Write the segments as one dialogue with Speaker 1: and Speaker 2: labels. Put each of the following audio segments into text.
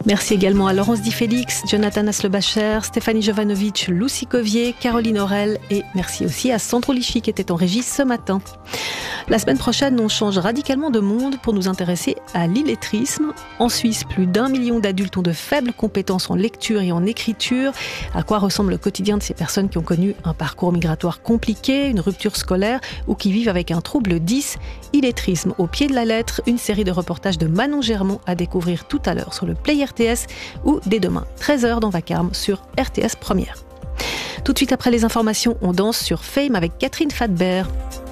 Speaker 1: Merci également à Laurence Di Félix, Jonathan Aslebacher, Stéphanie Jovanovic, Lucie Covier, Caroline Aurel et merci aussi à Sandro Lichy qui était en régie ce matin. La semaine prochaine, on change radicalement de monde pour nous intéresser à l'illettrisme. En Suisse, plus d'1 million d'adultes ont de faibles compétences en lecture et en écriture. À quoi ressemble le quotidien de ces personnes qui ont connu un parcours migratoire compliqué, une rupture scolaire ou qui vivent avec un trouble 10 ? Illettrisme au pied de la lettre, une série de reportages de Manon Germont à découvrir tout à l'heure sur le Play RTS ou dès demain, 13h dans Vacarme sur RTS Première. Tout de suite après les informations, on danse sur Fame avec Catherine Fadbert.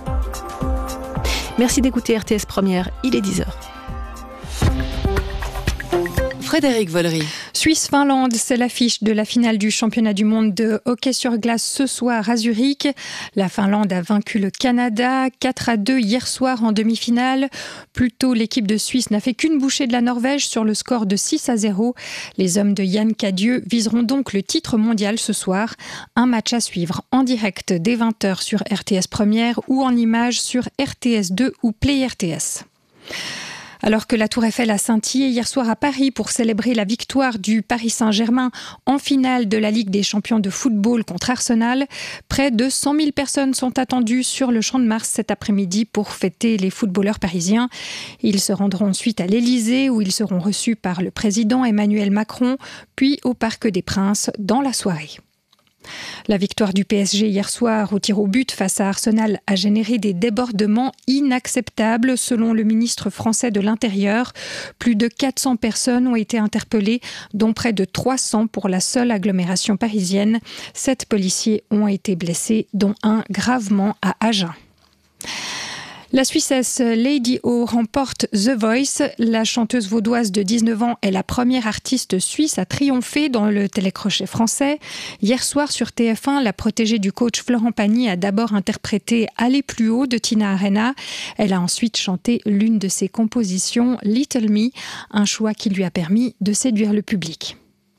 Speaker 1: Merci d'écouter RTS Première, il est 10h.
Speaker 2: Frédéric Vollery.
Speaker 3: Suisse-Finlande, c'est l'affiche de la finale du championnat du monde de hockey sur glace ce soir à Zurich. La Finlande a vaincu le Canada 4-2 hier soir en demi-finale. Plus tôt, l'équipe de Suisse n'a fait qu'une bouchée de la Norvège sur le score de 6-0. Les hommes de Yann Cadieux viseront donc le titre mondial ce soir. Un match à suivre en direct dès 20h sur RTS Première ou en images sur RTS 2 ou Play RTS. Alors que la Tour Eiffel a scintillé hier soir à Paris pour célébrer la victoire du Paris Saint-Germain en finale de la Ligue des champions de football contre Arsenal, près de 100 000 personnes sont attendues sur le Champ de Mars cet après-midi pour fêter les footballeurs parisiens. Ils se rendront ensuite à l'Élysée où ils seront reçus par le président Emmanuel Macron, puis au Parc des Princes dans la soirée. La victoire du PSG hier soir au tir au but face à Arsenal a généré des débordements inacceptables selon le ministre français de l'Intérieur. Plus de 400 personnes ont été interpellées, dont près de 300 pour la seule agglomération parisienne. 7 policiers ont été blessés, dont un gravement à Agen. La Suissesse Lady O remporte The Voice. La chanteuse vaudoise de 19 ans est la première artiste suisse à triompher dans le télécrochet français. Hier soir sur TF1, la protégée du coach Florent Pagny a d'abord interprété Aller plus haut de Tina Arena. Elle a ensuite chanté l'une de ses compositions, Little Me, un choix qui lui a permis de séduire le public.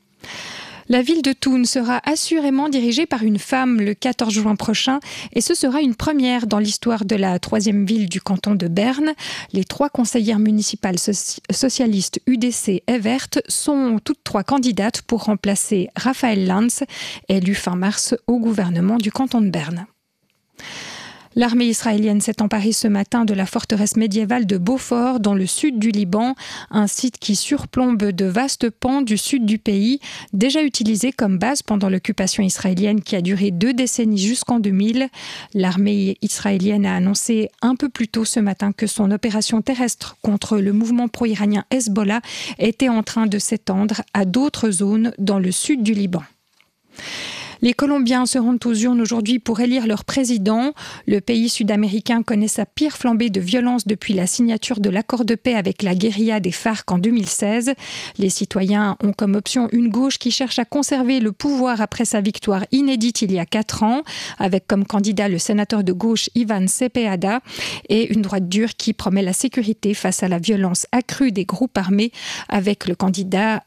Speaker 3: La ville de Thun sera assurément dirigée par une femme le 14 juin prochain et ce sera une première dans l'histoire de la 3e ville du canton de Berne. Les 3 conseillères municipales socialistes UDC et Vertes sont toutes 3 candidates pour remplacer Raphaël Lanz, élu fin mars au gouvernement du canton de Berne. L'armée israélienne s'est emparée ce matin de la forteresse médiévale de Beaufort dans le sud du Liban, un site qui surplombe de vastes pans du sud du pays, déjà utilisé comme base pendant l'occupation israélienne qui a duré 2 décennies jusqu'en 2000. L'armée israélienne a annoncé un peu plus tôt ce matin que son opération terrestre contre le mouvement pro-iranien Hezbollah était en train de s'étendre à d'autres zones dans le sud du Liban. Les Colombiens se rendent aux urnes aujourd'hui pour élire leur président. Le pays sud-américain connaît sa pire flambée de violence depuis la signature de l'accord de paix avec la guérilla des FARC en 2016. Les citoyens ont comme option une gauche qui cherche à conserver le pouvoir après sa victoire inédite il y a 4 ans, avec comme candidat le sénateur de gauche Ivan Cepeda, et une droite dure qui promet la sécurité face à la violence accrue des groupes armés, avec le candidat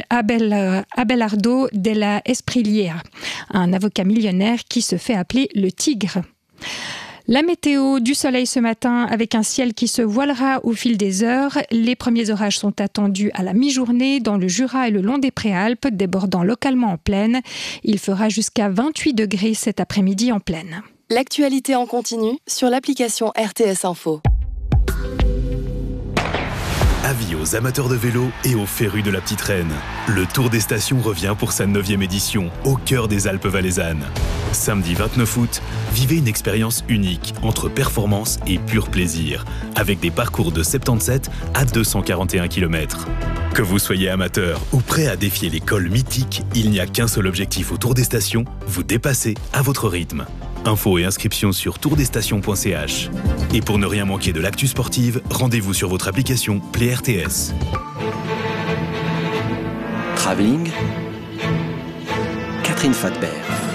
Speaker 3: Abelardo de la Espriella, un avocat millionnaire qui se fait appeler le Tigre. La météo, du soleil ce matin avec un ciel qui se voilera au fil des heures. Les premiers orages sont attendus à la mi-journée dans le Jura et le long des Préalpes, débordant localement en plaine. Il fera jusqu'à 28 degrés cet après-midi en plaine.
Speaker 2: L'actualité en continu sur l'application RTS Info.
Speaker 4: Avis aux amateurs de vélo et aux férus de la Petite Reine. Le Tour des Stations revient pour sa 9e édition, au cœur des Alpes valaisannes. Samedi 29 août, vivez une expérience unique entre performance et pur plaisir, avec des parcours de 77 à 241 km. Que vous soyez amateur ou prêt à défier les cols mythiques, il n'y a qu'un seul objectif au Tour des Stations, vous dépasser à votre rythme. Infos et inscriptions sur tourdesstations.ch. Et pour ne rien manquer de l'actu sportive, rendez-vous sur votre application Play RTS.
Speaker 5: Travelling, Catherine Fadbert.